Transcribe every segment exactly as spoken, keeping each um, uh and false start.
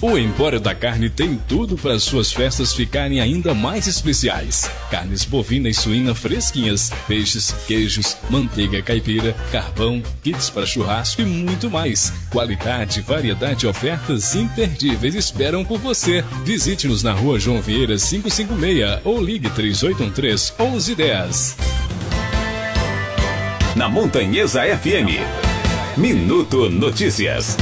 O Empório da Carne tem tudo para suas festas ficarem ainda mais especiais. Carnes bovina e suína fresquinhas, peixes, queijos, manteiga caipira, carvão, kits para churrasco e muito mais. Qualidade, variedade e ofertas imperdíveis esperam por você. Visite-nos na rua João Vieira quinhentos e cinquenta e seis ou ligue três oito um três, onze dez. Na Montanhesa F M, Minuto Notícias.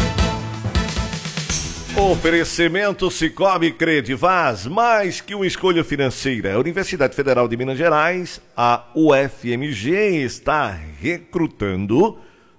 Oferecimento Sicoob Credivaz, mais que uma escolha financeira. A Universidade Federal de Minas Gerais, a U F M G, está recrutando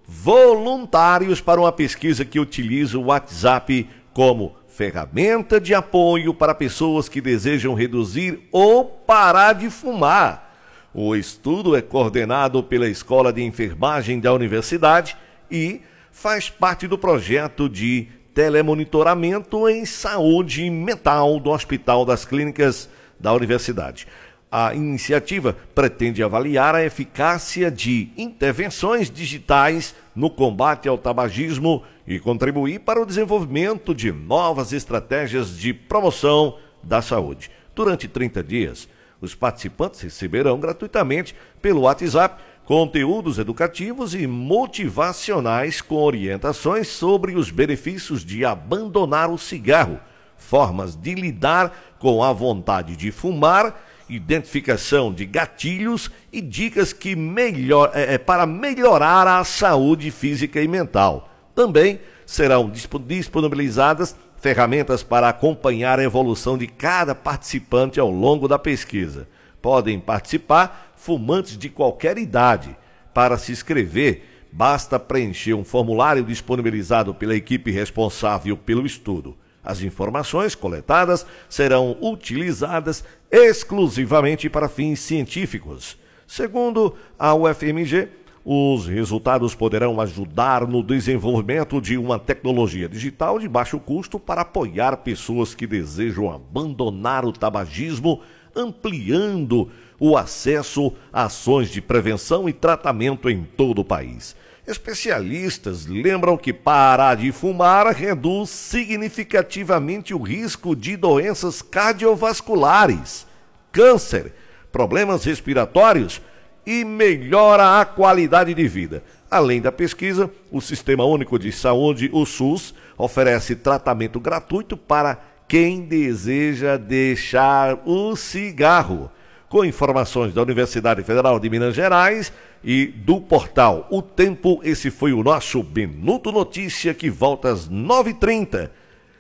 voluntários para uma pesquisa que utiliza o WhatsApp como ferramenta de apoio para pessoas que desejam reduzir ou parar de fumar. O estudo é coordenado pela Escola de Enfermagem da Universidade e faz parte do projeto de telemonitoramento em saúde mental do Hospital das Clínicas da Universidade. A iniciativa pretende avaliar a eficácia de intervenções digitais no combate ao tabagismo e contribuir para o desenvolvimento de novas estratégias de promoção da saúde. Durante trinta dias, os participantes receberão gratuitamente pelo WhatsApp conteúdos educativos e motivacionais com orientações sobre os benefícios de abandonar o cigarro, formas de lidar com a vontade de fumar, identificação de gatilhos e dicas que melhor, é, para melhorar a saúde física e mental. Também serão disponibilizadas ferramentas para acompanhar a evolução de cada participante ao longo da pesquisa. Podem participar fumantes de qualquer idade. Para se inscrever, basta preencher um formulário disponibilizado pela equipe responsável pelo estudo. As informações coletadas serão utilizadas exclusivamente para fins científicos. Segundo a U F M G, os resultados poderão ajudar no desenvolvimento de uma tecnologia digital de baixo custo para apoiar pessoas que desejam abandonar o tabagismo, ampliando o acesso a ações de prevenção e tratamento em todo o país. Especialistas lembram que parar de fumar reduz significativamente o risco de doenças cardiovasculares, câncer, problemas respiratórios e melhora a qualidade de vida. Além da pesquisa, o Sistema Único de Saúde, o SUS, oferece tratamento gratuito para quem deseja deixar o cigarro. Com informações da Universidade Federal de Minas Gerais e do portal O Tempo, esse foi o nosso Minuto Notícia, que volta às nove e trinta.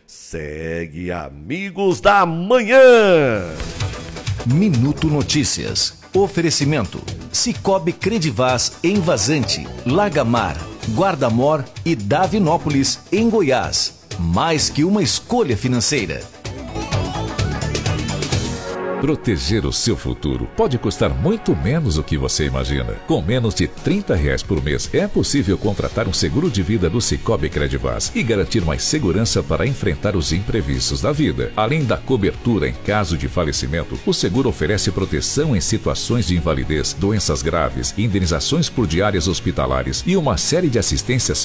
Segue Amigos da Manhã. Minuto Notícias. Oferecimento: Sicoob Credivaz em Vazante, Lagamar, Guarda-Mor e Davinópolis, em Goiás. Mais que uma escolha financeira. Proteger o seu futuro pode custar muito menos do que você imagina. Com menos de trinta reais por mês, é possível contratar um seguro de vida do Sicoob Credivaz e garantir mais segurança para enfrentar os imprevistos da vida. Além da cobertura em caso de falecimento, o seguro oferece proteção em situações de invalidez, doenças graves, indenizações por diárias hospitalares e uma série de assistências